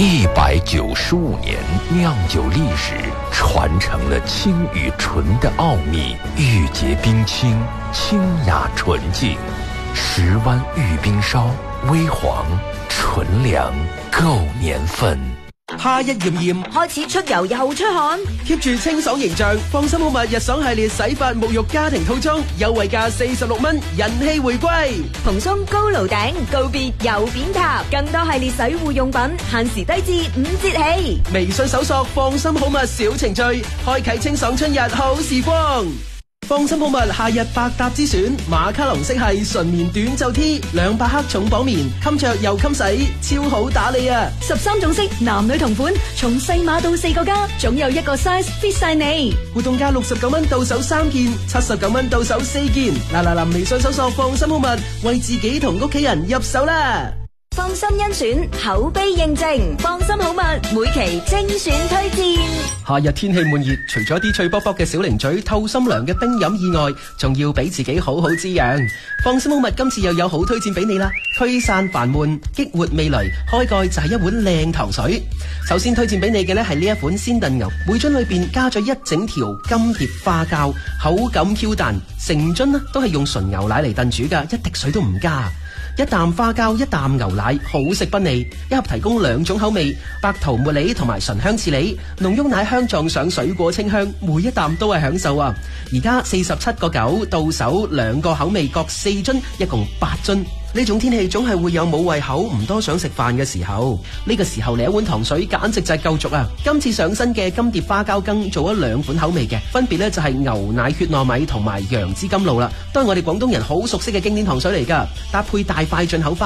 195年酿酒历史，传承了清与纯的奥秘，玉洁冰清，清雅纯净。10湾玉冰燒，微黃純糧，夠年份。 夏日炎炎， 開始出油又出汗 ，keep 住清爽形象，放心好物日爽系列洗髮沐浴家庭套裝，優惠價46蚊，人氣回歸。 蓬鬆高爐頂，告別油扁塔，更多系列洗護用品，限時低至5折起。 微信搜索放心好物小程序，開啟清爽春日好時光。放心好物夏日百搭之選，馬卡龍色系純棉短袖 T，200克重綁棉，襟着又襟洗，超好打理啊！13種色，男女同款，從細碼到4個加，總有一個 size fit 晒你。活動價69蚊到手3件，79蚊到手4件。嗱，微信搜索放心好物，為自己同屋企人入手啦！ 放心甄選，口碑認證，放心好物每期精選推薦。 夏日天氣悶熱，除咗啲脆卜卜嘅小零嘴、透心涼嘅冰飲以外，仲要俾自己好好滋養。放心好物今次又有好推薦俾你啦，驅散煩悶，激活味蕾，開蓋就係一碗靚糖水。首先推薦俾你嘅呢係呢一款鮮燉牛，每樽裏邊加咗一整條金蝶花膠，口感 Q 彈，成樽呢都係用純牛奶嚟燉煮噶，一滴水都唔加。一啖花膠，一啖牛奶，好食不膩。一盒提供2種口味，白桃茉莉同埋醇香刺梨，濃郁奶香撞上水果清香，每一啖都係享受啊！而家47.9到手，2個口味各4樽，一共8樽。呢種天氣總係會有冇胃口唔多想食飯嘅時候，呢個時候嚟一碗糖水簡直就係夠足啊！今次上身嘅金蝶花膠羹做咗2款口味嘅，分別呢就係牛奶血糯米同埋楊枝甘露啦，都係我哋廣東人好熟悉嘅經典糖水嚟噶，搭配大塊進口花